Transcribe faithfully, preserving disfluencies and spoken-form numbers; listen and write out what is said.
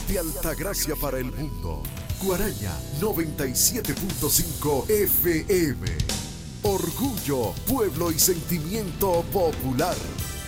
de Altagracia para el mundo. Guaraña noventa y siete punto cinco F M. Orgullo, pueblo y sentimiento popular.